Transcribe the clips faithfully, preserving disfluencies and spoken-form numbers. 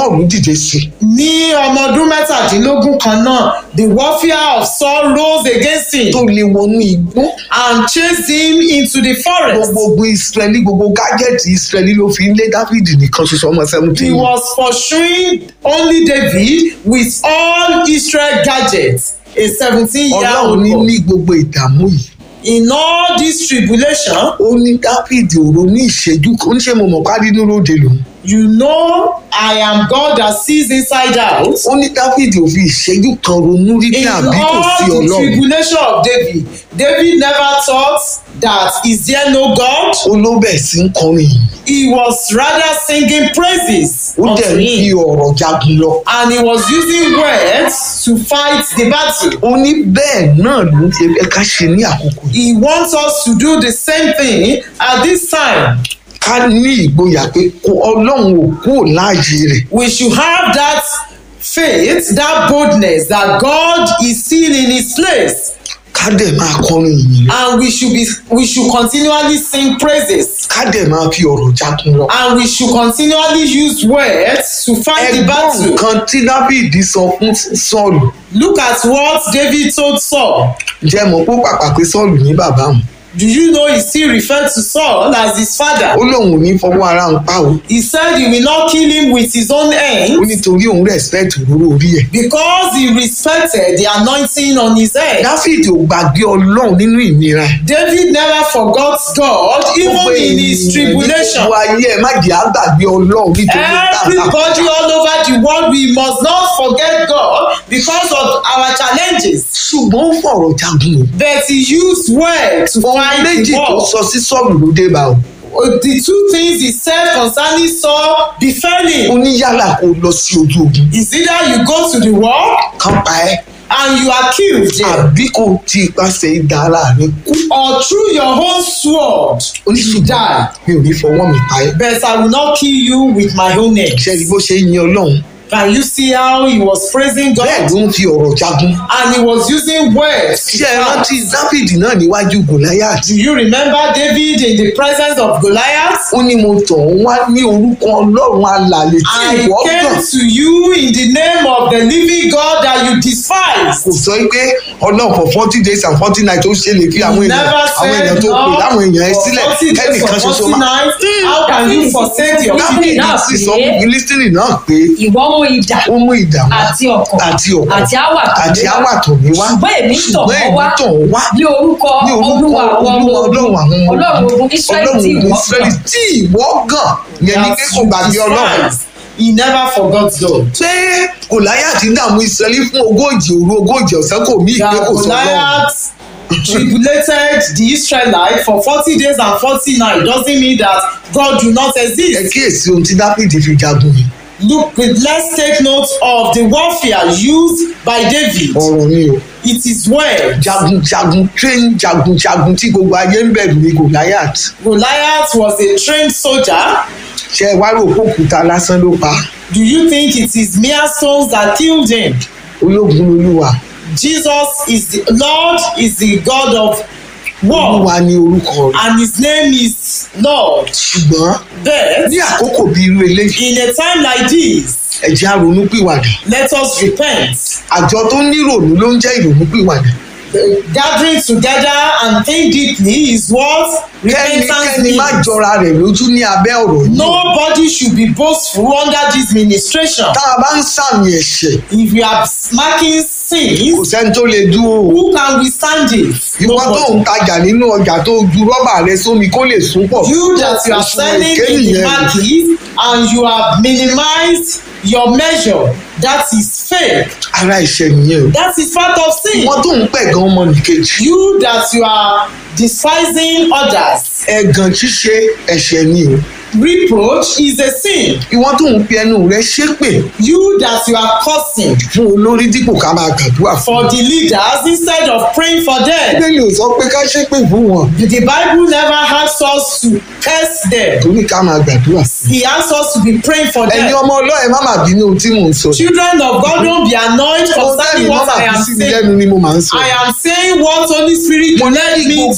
Sọ́ọ̀lù dìde sí. Ní ọmọ ọdún mẹ́tàdínlógún kan náà, the warfare of Saul rose against him tó lé wọnú igbó. and chased him into the forest. gbogbo ogun Ísírẹ́lì gbogbo gájẹ́tì Ísírẹ́lì ló fi ń lé Dáfídì nìkan ṣoṣo ọmọ He seventeen. was pursuing only David with all Israel gadgets, a seventeen-year-old Ọlọ́run ní boy. ní gbogbo ìdààmú yìí. In all this tribulation, ó ní Dáfídì òru ní ìṣẹ́jú kan. ó ní ṣe mo mọ̀ kárí ní lóde lòun. you know I am God that sees inside out. ó ní Dáfídì ò fi ìṣẹ́jú kan ronú rí pé In àbí kò all sí the Ọlọ́run. tribulation of David, David never thought that is there no God? ó ló bẹ̀ sí ń kọrin yìí. He was rather singing praises ó unto dẹ̀ ń fi him, ọ̀rọ̀ jagun lọ. and he was using words to fight the battle. ó ní bẹ́ẹ̀ náà ló ń ṣe fẹ́ ká ṣe ní àkókò yìí. He wants us to do the same thing at this time. ká ní ìgboyà pé kó Ọlọ́run ò kúrò láàyè rẹ̀. We should have that faith, that boldness that God is still in his place, ká dẹ̀ máa kọrin yìí lọ. and we should be we should continually sing praises, ká dẹ̀ máa fi ọ̀rọ̀ jagun lọ. and we should continually use words to fight the ẹgbọ́n battle. nǹkan tí Dáfídì sọ fún Sọ́ọ̀lù. Look at what David told Saul. ǹjẹ́ mọ̀ pé pàpà pé Sọ́ọ̀lù ní bàbá òun. Do you know he still referred to Saul as his father? ó lóun ò ní fọwọ́ ara ń pa o. He said he will not kill him with his own ó hands nítorí òun respect òróró orí ẹ̀. because he respected the anointing on his head. Dáfídì ò gbàgbé Ọlọ́run nínú ìnira ẹ̀. David never forgot God even in his tribulation. gbogbo ayé ẹ má jẹ́ àgbàgbé Ọlọ́run nítorí tààtà. Everybody all over the world, we must not forget God because of our challenges. ṣùgbọ́n ó fọ̀rọ̀ jagun o. But he used words to ohun fight méjì the tó war. sọ sí Sọ́ọ̀lù ló dé bá o. The two things he said concerning Saul befell ó him. ní yálà kó lọ sí ojú ogun. Is either you go to the war kán pa ẹ́ and you are killed there, àbí kò ti ipasẹ̀ idà ara rẹ̀ kú. or through your own sword ó ní you ṣùgbọ́n die. mi ò ní fọwọ́ mi pa ẹ́. But I will not kill you with my own name. ṣẹ́ni bó ṣe ń yin Ọlọ́run. Can you see how he was praising bẹ́ẹ̀ God? ló ń fi ọ̀rọ̀ jagun. And he was using words. to ṣé ẹ fight. rántí Dáfídì náà níwájú Gòláyátì. Do you remember David in the presence of Goliath? ó ní mo tọ̀ ń wá ní orúkọ Ọlọ́run alààyè tí I ìwọ came gàn. to you in the name of the living God that you despise. kò sọ pé Ọlọ́run for forty days and forty nights ó ṣe lè fi àwọn He èèyàn never àwọn èèyàn said tó pè no láwọn èèyàn ẹ for sílẹ̀ forty days kẹ́nìkan or ṣoṣo forty máa. nights. How can you forsake your Dáfídì people? sì sọ fún lísítìnì náà pé ìwọ mú idà ó mú ìdààmú àti ọ̀kọ̀ àti ọ̀kọ̀ àti àwàtò àti àwàtò mi wá ṣùgbọ́n èmi tọ̀ ṣùgbọ́n ọ́ wá èmi tọ̀ ọ́ wá ní orúkọ ní orúkọ olúwa àwọn ọmọ Olúwa ogun Ọlọ́run àwọn ọmọ ọlọ́run ogun Ísírẹ́lì tí Ọlọ́run ìwọ Ísírẹ́lì kàn. tí ìwọ gàn yẹn ni pé kò gbàgbé Ọlọ́run. He never forgot God. ṣé Gòláyátì dààmú Ísírẹ́lì fún ogójì òru ogójì ọ̀sán kò mí ìpè That kò sọ Ọlọ́run. Goliath tribulated the Israelites for forty days and forty nights doesn't mean that God do not ẹ exist. kíyèsí ohun tí Dáfídì fi jagun yìí. Look, let's take note of the warfare used by David. ọ̀rọ̀ ni o. It is well. jagunjagun train jagunjagun tí gbogbo ayé ń bẹ̀rù ní Gòláyátì. Goliath was a trained soldier. ṣé ẹ wá rò kókùtà lásán ló pa. Do you think it is mere stones that killed him? ológun Olúwa. Jesus is the Lord, is the God of war, Olúwa ni orúkọ rẹ̀. and his name is Lord. ṣùgbọ́n But ní àkókò bíi irú eléyìí in a time like this, ẹ jẹ́ á ronúpìwàdà. let us repent. àjọ tó ní ìrònú ló ń jẹ́ ìrònúpìwàdà. Gathering together and think deeply is what repentance kẹ́nikẹ́ni má means. jọra rẹ̀ lójú ní abẹ́ ọ̀rọ̀ yìí. Nobody should be boastful under this ministration. tá a bá ń sàmì ẹ̀ṣẹ̀ If you are marking kò sins, sẹ́ni tó lè dúró o. who can withstand it? ìwọ tó Nobody. ń tajà nínú ọjà tó ju rọ́bà rẹ sómi kó lè sún pọ̀. You that you are Òṣùwọ̀n selling èké in the nìyẹn. market and you have minimized your measure, that is fake. ara ìṣẹ̀ nìyẹn o. That is part of sin. ìwọ tó ń pẹ̀ gan ọmọnìkejì. You that you are despising others, ẹ̀gàn ṣíṣe ẹ̀ṣẹ̀ ni o. reproach is a sin. ìwọ tó ń fi ẹnu rẹ ṣépè You that you are cursing fún olórí dípò ká máa gbàdúrà fún. for the leaders instead of praying for them. bíbélì ò sọ pé ká ṣépè fún wọn The Bible never asks us to curse them. torí ká máa gbàdúrà sí. He asks us to be praying for ẹ̀yin them. ọmọ ọlọ́ọ̀ má má bínú ohun tí mò ń sọ. Children of God, don't be annoyed ohun tẹ́mi concerning má what má I fi am sí mi saying. lẹ́nu ni mo máa ń sọ. I am saying what Holy Spirit mo led ní me gbogbo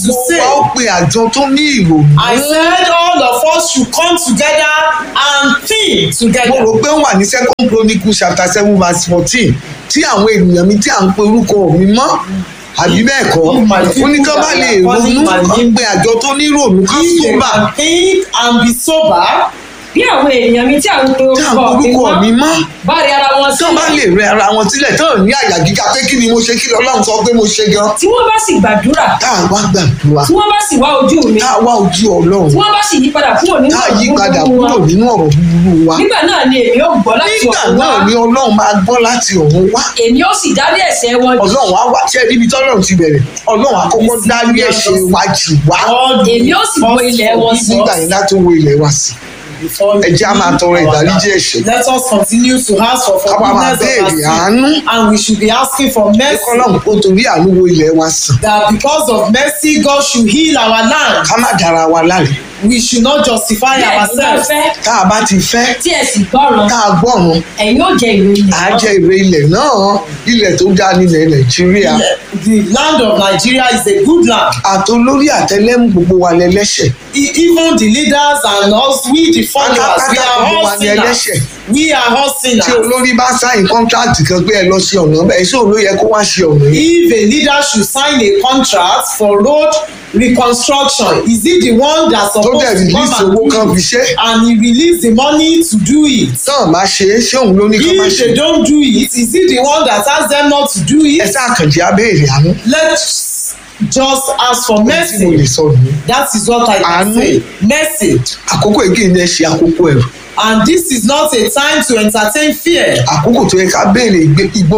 to mo say. wá ó pe àjọ tó ní ìrònú. I said all of us should come together and think mo together. rò pé ó wà ní second chronicles chapter seven verse fourteen tí àwọn ènìyàn mi tí à ń pe orúkọ mi mọ́ àbí bẹ́ẹ̀ kọ́ ó ní kán bá lè ronú kán pe àjọ tó ní ìrònú kán If they sóbà can think and be sober, bí àwọn ènìyàn mi tí à ń pe tí à ń pe orúkọ mi orúkọ mi mọ́ mọ́ bá rí ara wọn tán bá sílẹ̀ lè rẹ ara wọn sílẹ̀ tán ní àyà gíga pé kí ni mo ṣe kí Ọlọ́run sọ pé mo ṣe gan tí wọ́n bá sì gbàdúrà tá a wá gbàdúrà tí wọ́n bá sì wá ojú mi tá a wá ojú Ọlọ́run tí wọ́n bá sì yí padà kúrò nínú tá a yí padà ọ̀rọ̀ búburú kúrò wọn, nínú ọ̀rọ̀ búburú wa nígbà náà ni èmi ó gbọ́ láti nígbà ọ̀run náà wá ni Ọlọ́run máa gbọ́ láti ọ̀run wá èmi ó sì dárí ẹ̀ṣẹ̀ wọn jì Ọlọ́run á wá ṣe níbi tọ́lọ́run ti bẹ̀rẹ̀ Ọlọ́run á kọ́kọ́ dárí ẹ̀ṣẹ̀ wa jì wá God èmi ó sì wo ilẹ̀ wọn sí nígbà yẹn láti wo ilẹ̀ wa sí before ẹ jẹ́ á máa tọrọ ìdáríjì ẹ̀ṣẹ̀ let us continue to ask for ká wá máa forgiveness of béèrè our àánú sin, and we should be asking for pé mercy, kọ́lọ́run kó torí àánú wo ilẹ̀ wa sàn that because of mercy God should heal our land. ká má dára wa láre We should not justify bí ẹ̀yin bá ourselves. fẹ́ tá a bá ti fẹ́ tí ẹ sì gbọ́ràn tá a gbọ́ràn ẹ̀yin ó jẹ ìwé ilẹ̀ á náà. jẹ èrè ilẹ̀ náà ilẹ̀ tó dá nílẹ̀ Nàìjíríà The land of Nigeria is a good land. àtolórí àtẹlẹ́mú gbogbo wa lẹ́lẹ́ṣẹ̀ E- Even the leaders and us, we the followers, we Pátápátá are gbogbo all wa ni sinners. ẹlẹ́ṣẹ̀. We are all tí sinners. olórí bá sáyìn kọ́ńtráàtì kan pé ẹ lọ ṣe ọ̀nà bẹ́ẹ̀ ṣé òun ló yẹ kó wá ṣe ọ̀nà yìí If a leader should sign a contract for road reconstruction, is he the one that's tó supposed dẹ̀ to come rìlíìsì owó and kan do fi it? ṣe And he release the money to do it? tán bá ṣe é ṣé òun ló ní kán má If ṣe they don't do it, is he the one that asks them not to do ẹ it? sáà kàn jẹ́ abéèrè àánú Let's just ask for ohun tí mo lè mercy. sọ nìyí That is what I can Àánú. say. Mercy. àkókò èké ni ẹ ṣe àkókò ẹ̀rù And this is not a time to entertain fear. àkókò tó yẹ ká béèrè ìgbé- ìgbó